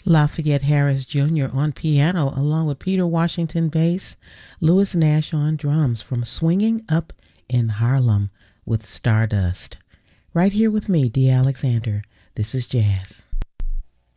Lafayette Harris Jr. on piano, along with Peter Washington bass, Louis Nash on drums from Swinging Up in Harlem with Stardust. Right here with me, Dee Alexander. This is Jazz.